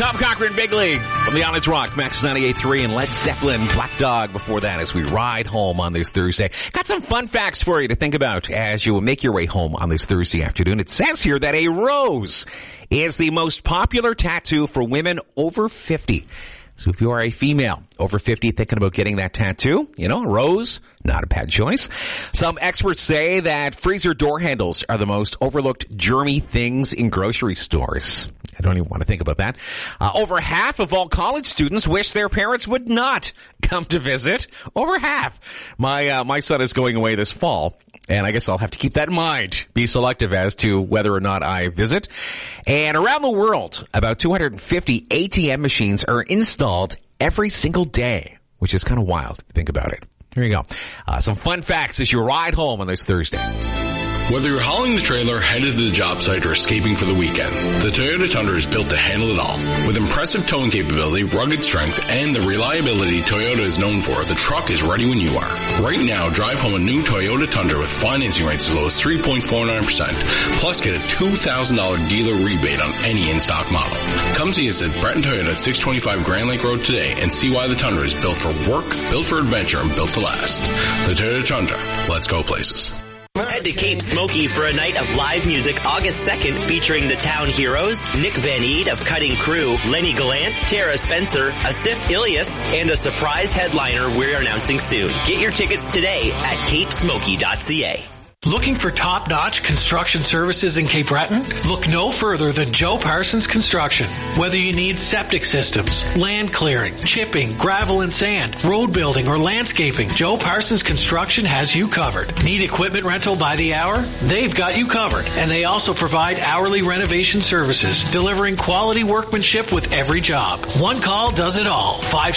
Tom Cochran, Big League from the Islands Rock, Max 98.3, and Led Zeppelin, Black Dog before that as we ride home on this Thursday. Got some fun facts for you to think about as you make your way home on this Thursday afternoon. It says here that a rose is the most popular tattoo for women over 50. So if you are a female over 50 thinking about getting that tattoo, a rose, not a bad choice. Some experts say that freezer door handles are the most overlooked germy things in grocery stores. I don't even want to think about that. Over half of all college students wish their parents would not come to visit. Over half. My son is going away this fall, and I guess I'll have to keep that in mind. Be selective as to whether or not I visit. And around the world, about 250 ATM machines are installed every single day, which is kind of wild if you think about it. Here you go. Some fun facts as you ride home on this Thursday. Whether you're hauling the trailer, headed to the job site, or escaping for the weekend, the Toyota Tundra is built to handle it all. With impressive towing capability, rugged strength, and the reliability Toyota is known for, the truck is ready when you are. Right now, drive home a new Toyota Tundra with financing rates as low as 3.49%, plus get a $2,000 dealer rebate on any in-stock model. Come see us at Breton Toyota at 625 Grand Lake Road today and see why the Tundra is built for work, built for adventure, and built to last. The Toyota Tundra. Let's go places. Head to Cape Smoky for a night of live music August 2nd featuring the Town Heroes, Nick Van Eed of Cutting Crew, Lenny Gallant, Tara Spencer, Asif Ilias, and a surprise headliner we're announcing soon. Get your tickets today at capesmoky.ca. Looking for top-notch construction services in Cape Breton? Look no further than Joe Parsons Construction. Whether you need septic systems, land clearing, chipping, gravel and sand, road building, or landscaping, Joe Parsons Construction has you covered. Need equipment rental by the hour? They've got you covered. And they also provide hourly renovation services, delivering quality workmanship with every job. One call does it all.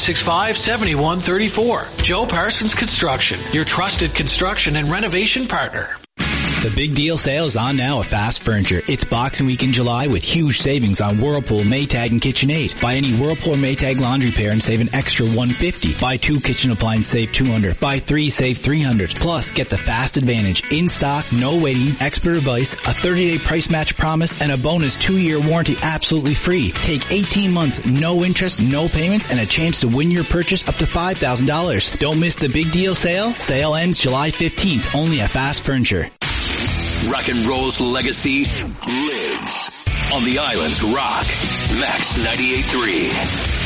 565-7134. Joe Parsons Construction, your trusted construction and renovation partner. The big deal sale is on now at Fast Furniture. It's Boxing Week in July with huge savings on Whirlpool, Maytag, and KitchenAid. Buy any Whirlpool or Maytag laundry pair and save an extra $150. Buy 2 kitchen appliances, save $200. Buy 3, save $300. Plus, get the Fast Advantage. In stock, no waiting, expert advice, a 30-day price match promise, and a bonus 2-year warranty absolutely free. Take 18 months, no interest, no payments, and a chance to win your purchase up to $5,000. Don't miss the big deal sale. Sale ends July 15th, only at Fast Furniture. Rock and roll's legacy lives on the Islands Rock, Max 98.3.